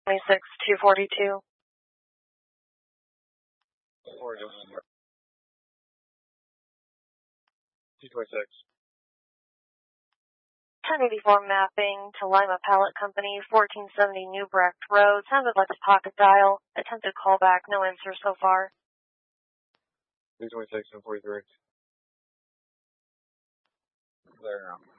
26, 242. 226. 1084 mapping to Lima Pallet Company, 1470 New Brecht Road. Sounded like a pocket dial. Attempted callback, no answer so far. 226 and 43. There now.